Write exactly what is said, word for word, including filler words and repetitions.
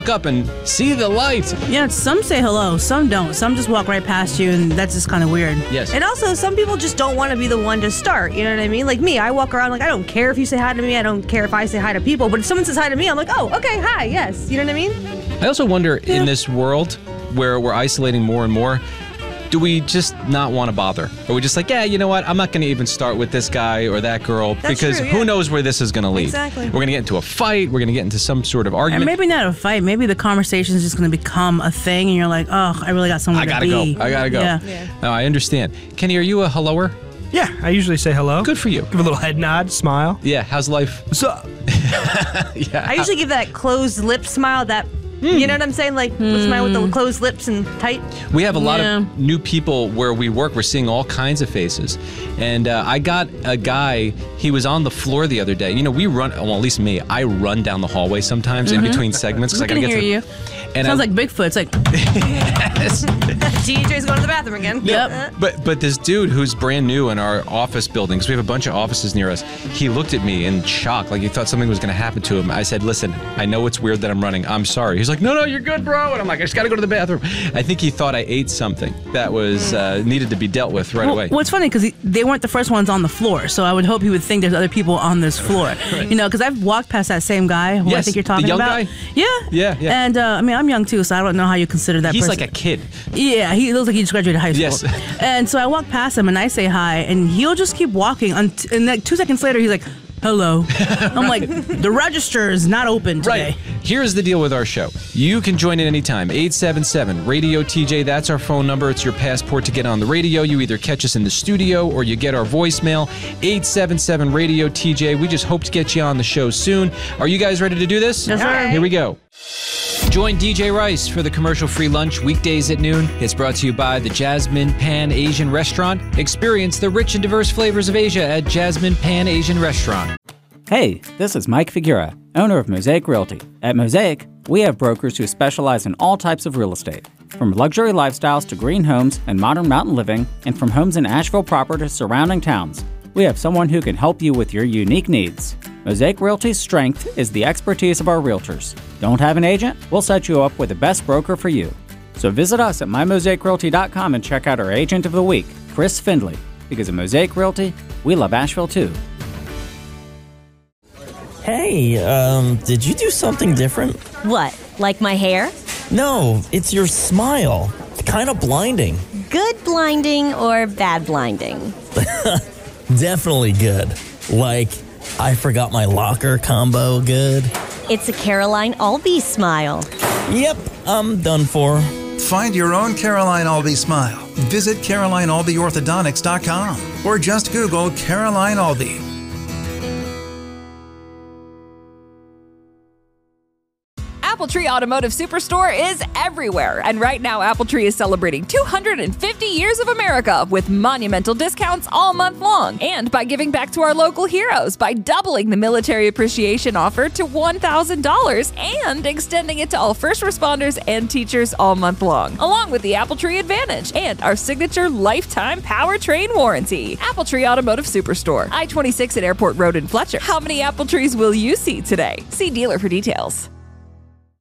up and see the light. Yeah, some say hello, some don't. Some just walk right past you, and that's just kind of weird. Yes. And also, some people just don't want to be the one to start. You know what I mean? Like me, I walk around like I don't care if you say hi to me. I don't care if I say hi to people. But if someone says hi to me, I'm like, oh, okay, hi, yes. You know what I mean? I also wonder, yeah. in this world where we're isolating more and more, do we just not want to bother? Or are we just like, yeah, you know what? I'm not going to even start with this guy or that girl That's because true, yeah. who knows where this is going to lead. Exactly. We're going to get into a fight. We're going to get into some sort of argument. And maybe not a fight. Maybe the conversation is just going to become a thing, and you're like, oh, I really got somewhere I gotta to be. go. I gotta go. Yeah. Yeah. No, I understand. Kenny, are you a helloer? Yeah, I usually say hello. Good for you. Give a little head nod, smile. Yeah, how's life? What's up? Yeah. I usually give that closed lip smile, that, Mm. you know what I'm saying? Like, the smile with the closed lips and tight. We have a lot Yeah. of new people where we work. We're seeing all kinds of faces. And uh, I got a guy, he was on the floor the other day. You know, we run, well, at least me, I run down the hallway sometimes in between segments. 'cause We I gotta can get hear to, you. And Sounds I, like Bigfoot. It's like, yes. D J's going to the bathroom again. Yep. But but this dude who's brand new in our office building, because we have a bunch of offices near us, he looked at me in shock, like he thought something was going to happen to him. I said, listen, I know it's weird that I'm running. I'm sorry. He's like, no, no, you're good, bro. And I'm like, I just got to go to the bathroom. I think he thought I ate something that was uh, needed to be dealt with right well, away. well, it's funny because they weren't the first ones on the floor, so I would hope he would think there's other people on this floor. Right. You know, because I've walked past that same guy who I Yes, think you're the talking young about. guy? Yeah. Yeah, yeah. And uh, I mean, I'm young too, so I don't know how you consider that He's person. like a kid. Yeah, he looks like he just graduated high school. Yes. And so I walk past him and I say hi, and he'll just keep walking. Unt- and like two seconds later, he's like, hello. I'm like, the register is not open today. Right. Here's the deal with our show. You can join in anytime. eight seven seven radio T J. That's our phone number. It's your passport to get on the radio. You either catch us in the studio or you get our voicemail. eight seven seven radio T J. We just hope to get you on the show soon. Are you guys ready to do this? Yes, sir. Here we go. Join D J Rice for the commercial-free lunch weekdays at noon. It's brought to you by the Jasmine Pan Asian Restaurant. Experience the rich and diverse flavors of Asia at Jasmine Pan Asian Restaurant. Hey, this is Mike Figura, owner of Mosaic Realty. At Mosaic, we have brokers who specialize in all types of real estate, from luxury lifestyles to green homes and modern mountain living, and from homes in Asheville proper to surrounding towns. We have someone who can help you with your unique needs. Mosaic Realty's strength is the expertise of our realtors. Don't have an agent? We'll set you up with the best broker for you. So visit us at my mosaic realty dot com and check out our agent of the week, Chris Findlay. Because at Mosaic Realty, we love Asheville too. Hey, um, did you do something different? What, like my hair? No, it's your smile. It's kind of blinding. Good blinding or bad blinding? Definitely good. Like, I forgot my locker combo good. It's a Caroline Albee smile. Yep, I'm done for. Find your own Caroline Albee smile. Visit caroline albee orthodontics dot com or just Google Caroline Albee. AppleTree Automotive Superstore is everywhere. And right now, AppleTree is celebrating two hundred fifty years of America with monumental discounts all month long. And by giving back to our local heroes by doubling the military appreciation offer to one thousand dollars and extending it to all first responders and teachers all month long, along with the AppleTree Advantage and our signature lifetime powertrain warranty. AppleTree Automotive Superstore, I twenty-six at Airport Road in Fletcher. How many Apple trees will you see today? See dealer for details.